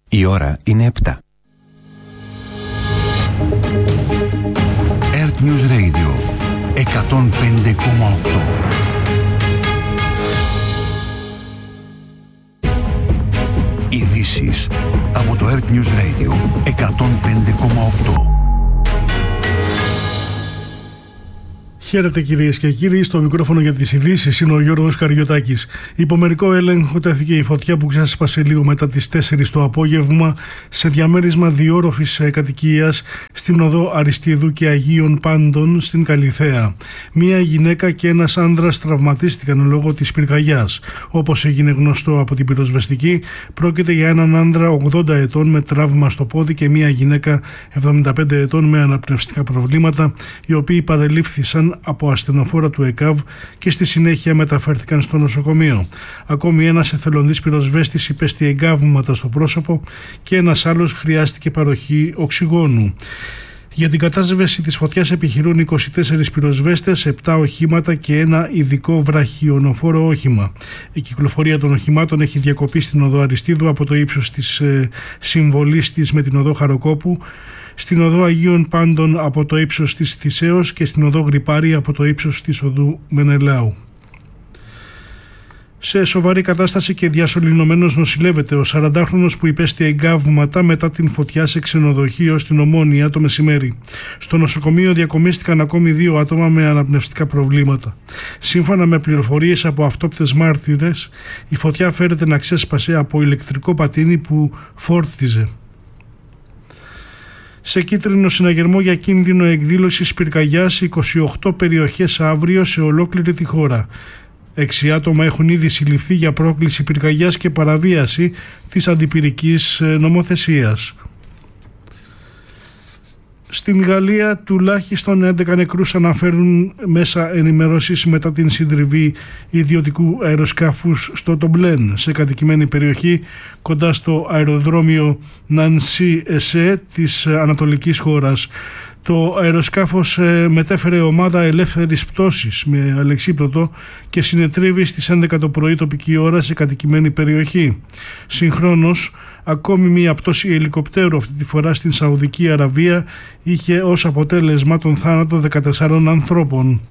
Η ώρα είναι 7. Earth News Radio 105,8. Ειδήσεις από το Earth News Radio 105,8. Χαίρετε κυρίες και κύριοι, στο μικρόφωνο για τις ειδήσεις είναι ο Γιώργος Καριωτάκης. Υπό μερικό έλεγχο τέθηκε η φωτιά που ξέσπασε λίγο μετά τις 4 το απόγευμα σε διαμέρισμα διόροφης κατοικίας στην οδό Αριστείδου και Αγίων Πάντων στην Καλιθέα. Μία γυναίκα και ένας άνδρας τραυματίστηκαν λόγω της πυρκαγιάς. Όπως έγινε γνωστό από την πυροσβεστική, πρόκειται για έναν άνδρα 80 ετών με τραύμα στο πόδι και μία γυναίκα 75 ετών με αναπνευστικά προβλήματα, οι οποίοι παρελήφθησαν από ασθενοφόρα του ΕΚΑΒ και στη συνέχεια μεταφέρθηκαν στο νοσοκομείο. Ακόμη ένας εθελοντής πυροσβέστης υπέστη εγκάβματα στο πρόσωπο και ένας άλλος χρειάστηκε παροχή οξυγόνου. Για την κατάσβεση της φωτιάς επιχειρούν 24 πυροσβέστες, 7 οχήματα και ένα ειδικό βραχιονοφόρο όχημα. Η κυκλοφορία των οχημάτων έχει διακοπεί στην οδό Αριστείδου από το ύψος της συμβολής της με την οδό Χαροκόπου, στην οδό Αγίων Πάντων από το ύψος της Θησέως και στην οδό Γρυπάρη από το ύψος της οδού Μενελάου. Σε σοβαρή κατάσταση και διασωληνωμένος νοσηλεύεται ο 40χρονος που υπέστη εγκάβματα μετά την φωτιά σε ξενοδοχείο στην Ομόνια το μεσημέρι. Στο νοσοκομείο διακομίστηκαν ακόμη 2 άτομα με αναπνευστικά προβλήματα. Σύμφωνα με πληροφορίες από αυτόπτες μάρτυρες, η φωτιά φέρεται να ξέσπασε από ηλεκτρικό πατίνι που φόρτιζε. Σε κίτρινο συναγερμό για κίνδυνο εκδήλωσης πυρκαγιάς 28 περιοχές αύριο σε ολόκληρη τη χώρα. 6 άτομα έχουν ήδη συλληφθεί για πρόκληση πυρκαγιάς και παραβίαση της αντιπυρικής νομοθεσίας. Στην Γαλλία τουλάχιστον 11 νεκρούς αναφέρουν μέσα ενημερώσεις μετά την συντριβή ιδιωτικού αεροσκάφους στο Τομπλέν, σε κατοικημένη περιοχή κοντά στο αεροδρόμιο Νανσί-Εσέ της ανατολικής χώρας. Το αεροσκάφος μετέφερε ομάδα ελεύθερης πτώσης με αλεξίπτωτο και συνετρίβη στις 11 το πρωί τοπική ώρα σε κατοικημένη περιοχή. Συγχρόνως, ακόμη μία πτώση ελικοπτέρου, αυτή τη φορά στην Σαουδική Αραβία, είχε ως αποτέλεσμα τον θάνατο 14 ανθρώπων.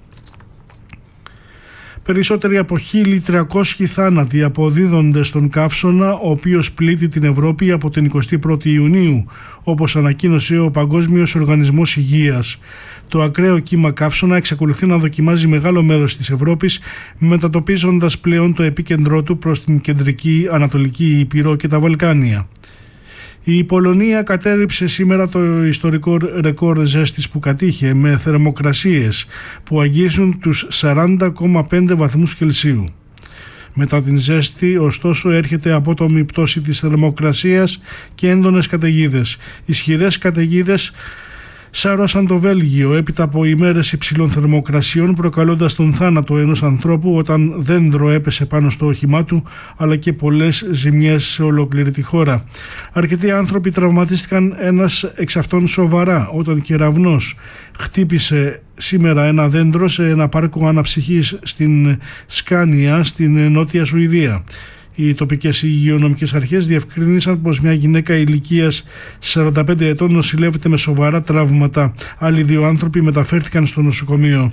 Περισσότεροι από 1.300 θάνατοι αποδίδονται στον καύσωνα, ο οποίος πλήττει την Ευρώπη από την 21η Ιουνίου, όπως ανακοίνωσε ο Παγκόσμιος Οργανισμός Υγείας. Το ακραίο κύμα καύσωνα εξακολουθεί να δοκιμάζει μεγάλο μέρος της Ευρώπης, μετατοπίζοντας πλέον το επίκεντρό του προς την κεντρική, ανατολική Ήπειρο και τα Βαλκάνια. Η Πολωνία κατέρριψε σήμερα το ιστορικό ρεκόρ ζέστης που κατήχε, με θερμοκρασίες που αγγίζουν τους 40,5 βαθμούς Κελσίου. Μετά την ζέστη, ωστόσο, έρχεται απότομη πτώση της θερμοκρασίας και έντονες καταιγίδες. Ισχυρές καταιγίδες σάρωσαν το Βέλγιο έπειτα από ημέρες υψηλών θερμοκρασιών, προκαλώντας τον θάνατο ενός ανθρώπου όταν δέντρο έπεσε πάνω στο όχημά του, αλλά και πολλές ζημιές σε ολόκληρη τη χώρα. Αρκετοί άνθρωποι τραυματίστηκαν, ένας εξ αυτών σοβαρά, όταν κεραυνός χτύπησε σήμερα ένα δέντρο σε ένα πάρκο αναψυχής στην Σκάνια, στην Νότια Σουηδία. Οι τοπικές υγειονομικές αρχές διευκρίνησαν πως μια γυναίκα ηλικίας 45 ετών νοσηλεύεται με σοβαρά τραύματα. Άλλοι 2 άνθρωποι μεταφέρθηκαν στο νοσοκομείο.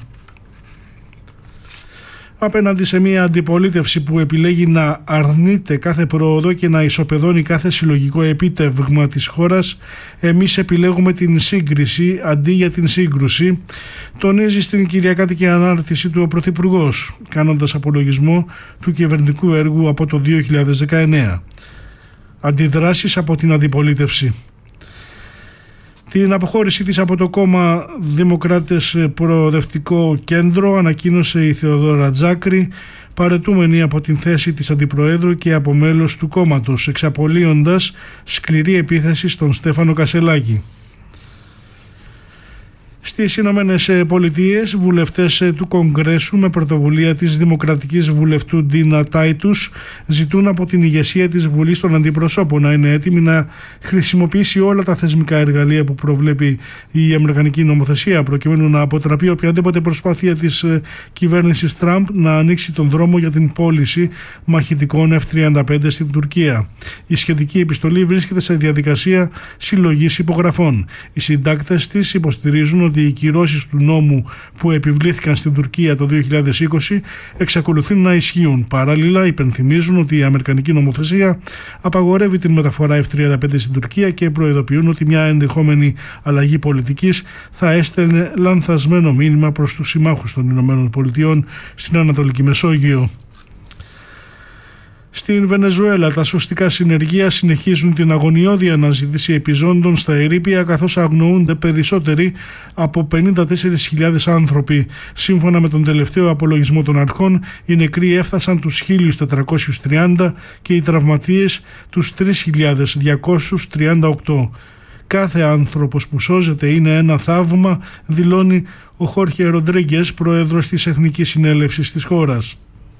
Απέναντι σε μια αντιπολίτευση που επιλέγει να αρνείται κάθε πρόοδο και να ισοπεδώνει κάθε συλλογικό επίτευγμα της χώρας, εμείς επιλέγουμε την σύγκριση αντί για την σύγκρουση, τονίζει στην κυριακάτικη ανάρτηση του ο Πρωθυπουργός, κάνοντας απολογισμό του κυβερνητικού έργου από το 2019. Αντιδράσεις από την αντιπολίτευση. Την αποχώρησή της από το κόμμα Δημοκράτες Προοδευτικό Κέντρο ανακοίνωσε η Θεοδόρα Τζάκρη, παραιτούμενη από την θέση της Αντιπροέδρου και από μέλος του κόμματος, εξαπολύοντας σκληρή επίθεση στον Στέφανο Κασελάκη. Στις Ηνωμένες Πολιτείες, βουλευτές του Κογκρέσου με πρωτοβουλία της δημοκρατικής βουλευτού Ντίνα Τάιτους ζητούν από την ηγεσία της Βουλής των Αντιπροσώπων να είναι έτοιμη να χρησιμοποιήσει όλα τα θεσμικά εργαλεία που προβλέπει η αμερικανική νομοθεσία προκειμένου να αποτραπεί οποιαδήποτε προσπάθεια της κυβέρνησης Τραμπ να ανοίξει τον δρόμο για την πώληση μαχητικών F-35 στην Τουρκία. Η σχετική επιστολή βρίσκεται σε διαδικασία συλλογής υπογραφών. Οι συντάκτες της υποστηρίζουν ότι οι κυρώσεις του νόμου που επιβλήθηκαν στην Τουρκία το 2020 εξακολουθούν να ισχύουν. Παράλληλα, υπενθυμίζουν ότι η αμερικανική νομοθεσία απαγορεύει την μεταφορά F-35 στην Τουρκία και προειδοποιούν ότι μια ενδεχόμενη αλλαγή πολιτικής θα έστελνε λανθασμένο μήνυμα προς τους συμμάχους των ΗΠΑ στην Ανατολική Μεσόγειο. Στην Βενεζουέλα, τα σωστικά συνεργεία συνεχίζουν την αγωνιώδη αναζήτηση επιζώντων στα ερείπια, καθώς αγνοούνται περισσότεροι από 54.000 άνθρωποι. Σύμφωνα με τον τελευταίο απολογισμό των αρχών, οι νεκροί έφτασαν τους 1.430 και οι τραυματίες τους 3.238. Κάθε άνθρωπος που σώζεται είναι ένα θαύμα, δηλώνει ο Χόρχε Ροντρίγκες, πρόεδρος της Εθνικής Συνέλευσης της χώρας.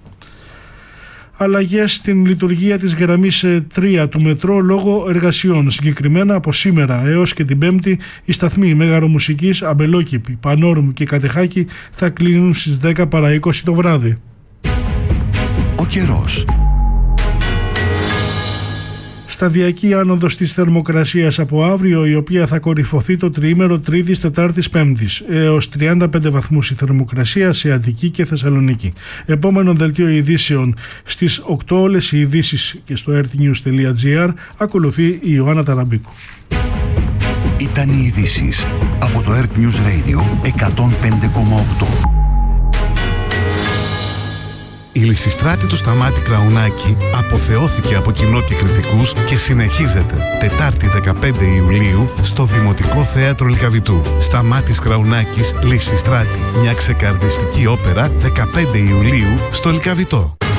Αλλαγές στην λειτουργία της γραμμής 3 του μετρό λόγω εργασιών. Συγκεκριμένα από σήμερα έως και την Πέμπτη, οι σταθμοί Μέγαρο Μουσικής, Αμπελόκηπη, Πανόρμου και Κατεχάκη θα κλείνουν στις 10 παρά 20 το βράδυ. Ο καιρός. Σταδιακή άνοδος της θερμοκρασίας από αύριο, η οποία θα κορυφωθεί το τριήμερο Τρίτης, Τετάρτης, Πέμπτης. Έως 35 βαθμούς η θερμοκρασία σε Αττική και Θεσσαλονίκη. Επόμενο δελτίο ειδήσεων στις 8 όλες οι ειδήσεις και στο rtnews.gr. Ακολουθεί η Ιωάννα Ταραμπίκου. Ήταν οι ειδήσεις από το Earth News Radio 105,8. Η Λυσιστράτη του Σταμάτη Κραουνάκη αποθεώθηκε από κοινό και κριτικούς και συνεχίζεται Τετάρτη 15 Ιουλίου στο Δημοτικό Θέατρο Λυκαβητού. Σταμάτης Κραουνάκης, Λυσιστράτη, μια ξεκαρδιστική όπερα 15 Ιουλίου στο Λυκαβητό.